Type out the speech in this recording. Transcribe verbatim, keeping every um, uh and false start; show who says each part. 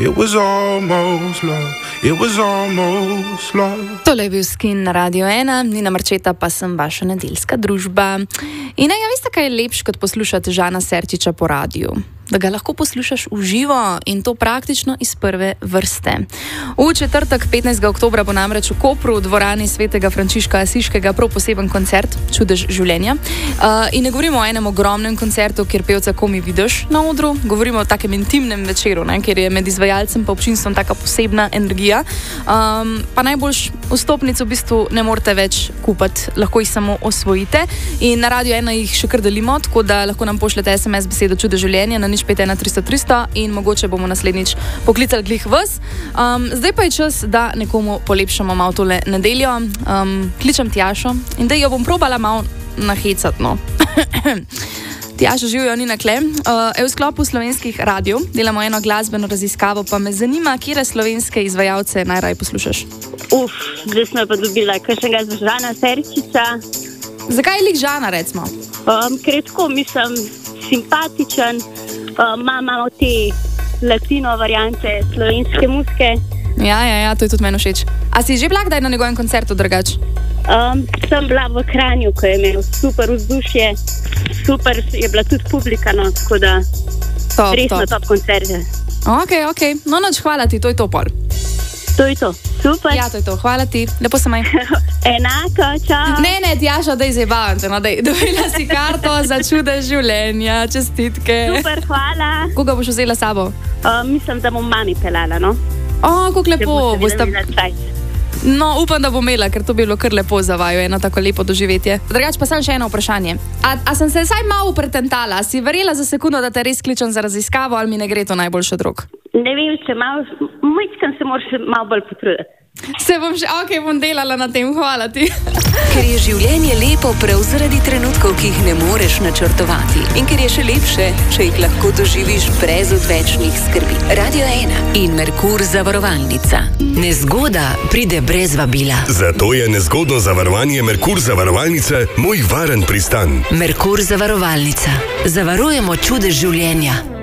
Speaker 1: It was almost love. It was almost love.
Speaker 2: Tole je bil Skin na Radio ena, Nina Marčeta pa sem vaša nedeljska družba. In ja, veste, kaj je lepše, kot poslušati Žana Sertiča po radiju? Da ga lahko poslušaš v živo in to praktično iz prve vrste. V četrtek, petnajstega oktobra, bo namreč v Kopru v dvorani svetega Frančiška Asiškega prav poseben koncert Čudež življenja. Uh, in ne govorimo o enem ogromnem koncertu, kjer pevca komi vidiš na odru, govorimo o takem intimnem večeru, ne, kjer je med izvajalcem pa občinstvom taka posebna energija. Um, pa najboljš vstopnic v bistvu ne morete več kupiti, lahko jih samo osvojite. In na Radio ena jih še kar delimo, tako da lahko nam pošljete es em es besedo Čudež življenja na nič pet ena tristo tristo in mogoče bomo naslednjič poklicali glih vas. Um, zdaj pa je čas, da nekomu polepšamo malo tole nedeljo. Um, kličem Tjašo in da jo bom probala malo nahecati, no. Tjaša, živijo, Nina Kle. Uh, v sklopu slovenskih radij delamo eno glasbeno raziskavo, pa me zanima, kire slovenske izvajalce najraje poslušaš?
Speaker 3: Uf, zdaj smo pa dobila kakšnega Žana Sertiča.
Speaker 2: Zakaj lik Žana, recimo?
Speaker 3: Um, ker je tako, mislim, simpatičen, um, imamo te latino variante slovenske muzike.
Speaker 2: Ja, ja, ja, to je tudi meni všeč. A si že bila kdaj na njegovem koncertu drugač?
Speaker 3: Um, sem bila v Kranju, ko je imel super vzdušje, super je bila tudi publika, no, tako da
Speaker 2: top,
Speaker 3: resno
Speaker 2: top.
Speaker 3: top koncerte.
Speaker 2: Ok, ok, no noč, hvala ti, to je to pol.
Speaker 3: To je to, super.
Speaker 2: Ja, to je to, hvala ti, lepo se maj.
Speaker 3: Enako, čau.
Speaker 2: Ne, ne, Tjaša, daj zabavam te, no, daj, dobila si karto za Čudež življenja, čestitke.
Speaker 3: Super, hvala.
Speaker 2: Koga boš vzela s sabo?
Speaker 3: Um, mislim, da bom mami pelala, no.
Speaker 2: O, kako lepo.
Speaker 3: Boste
Speaker 2: No, upam, da bom imela, ker to bi bilo kar lepo za vaju, eno tako lepo doživetje. Drugač pa sem še eno vprašanje. A, a sem se saj malo pretentala? Si verjela za sekundo, da te res kličem za raziskavo, ali mi ne gre to najboljše drug?
Speaker 3: Ne vem, če malo, majčkam se moraš malo bolj potruditi.
Speaker 2: Se bom še, ok, bom delala na tem, hvala ti.
Speaker 4: Ker je življenje lepo prav zaradi trenutkov, ki jih ne moreš načrtovati. In ker je še lepše, če jih lahko doživiš brez odvečnih skrbi. Radio ena in Merkur zavarovalnica. Nezgoda pride brez vabila.
Speaker 5: Zato je nezgodno zavarovanje Merkur zavarovalnice moj varen pristan.
Speaker 4: Merkur zavarovalnica. Zavarujemo čudež življenja.